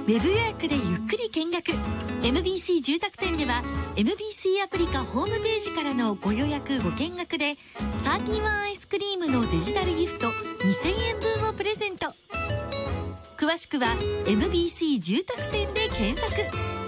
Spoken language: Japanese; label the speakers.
Speaker 1: ウェブ予約でゆっくり見学。 MBC 住宅店では MBC アプリかホームページからのご予約ご見学で31アイスクリームのデジタルギフト2000円分をプレゼント。詳しくは MBC 住宅店で検索。